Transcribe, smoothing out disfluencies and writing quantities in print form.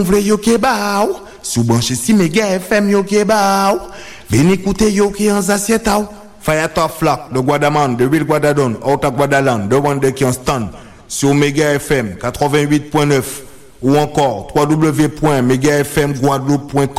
Vle yo ke ba ou, sou branche si Mega FM yo ke ba ou. Veni écouter yo ki en assiette ou. Fire top flock de Guadaman, de Ville Guadadon, out of Guadaland, de Wande qui en stand sur Mega FM 88.9 ou encore www.megafmguadeloupe.com.